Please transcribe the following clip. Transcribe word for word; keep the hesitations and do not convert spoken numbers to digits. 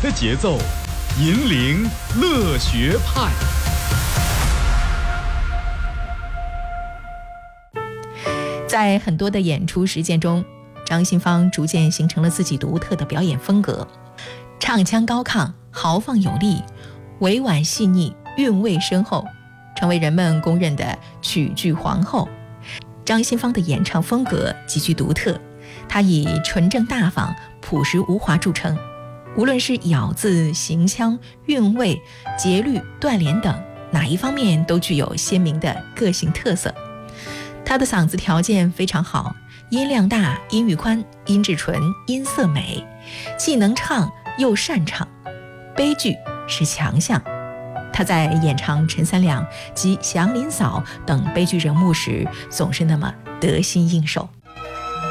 的节奏，引领乐学派。 在很多的演出实践中，张新芳逐渐形成了自己独特的表演风格，唱腔高亢，豪放有力，委婉细腻，韵味深厚，成为人们公认的曲剧皇后。张新芳的演唱风格极具独特，她以纯正大方、朴实无华著称，无论是咬字、行腔、韵味、节律、断联等哪一方面都具有鲜明的个性特色。她的嗓子条件非常好，音量大，音域宽，音质纯，音色美，既能唱又擅长，悲剧是强项。他在演唱陈三两及祥林嫂等悲剧人物时，总是那么得心应手。